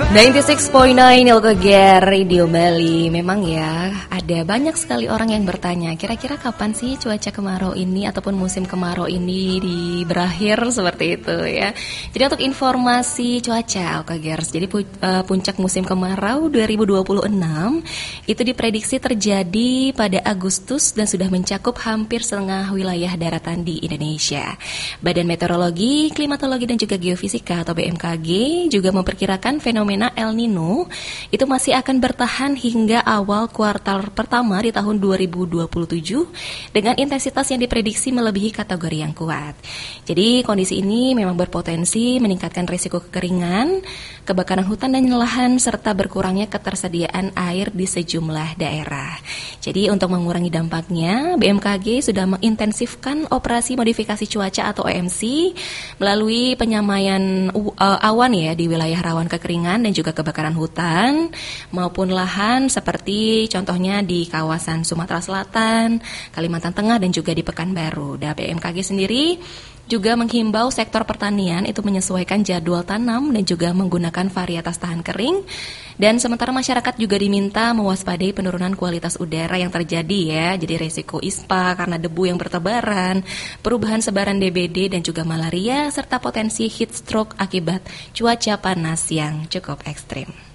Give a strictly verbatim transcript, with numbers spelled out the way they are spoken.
sembilan puluh enam koma sembilan Ilkoger Radio Bali. Memang ya, ada banyak sekali orang yang bertanya, kira-kira kapan sih cuaca kemarau ini ataupun musim kemarau ini di berakhir seperti itu ya. Jadi untuk informasi cuaca Ilkogers, jadi pu- uh, puncak musim kemarau dua ribu dua puluh enam itu diprediksi terjadi pada Agustus dan sudah mencakup hampir setengah wilayah daratan di Indonesia. Badan Meteorologi, Klimatologi dan juga Geofisika atau B M K G juga memperkirakan fenomena El Nino itu masih akan bertahan hingga awal kuartal pertama di tahun dua ribu dua puluh tujuh dengan intensitas yang diprediksi melebihi kategori yang kuat. Jadi kondisi ini memang berpotensi meningkatkan risiko kekeringan, kebakaran hutan dan lahan serta berkurangnya ketersediaan air di sejumlah daerah. Jadi untuk mengurangi dampaknya, B M K G sudah mengintensifkan operasi modifikasi cuaca atau O M C melalui penyamaian uh, awan ya di wilayah rawan kekeringan dan juga kebakaran hutan maupun lahan seperti contohnya di kawasan Sumatera Selatan, Kalimantan Tengah dan juga di Pekanbaru. Dan B M K G sendiri juga menghimbau sektor pertanian itu menyesuaikan jadwal tanam dan juga menggunakan varietas tahan kering. Dan sementara masyarakat juga diminta mewaspadai penurunan kualitas udara yang terjadi ya. Jadi resiko ispa karena debu yang bertebaran, perubahan sebaran D B D dan juga malaria serta potensi heat stroke akibat cuaca panas yang cukup ekstrim.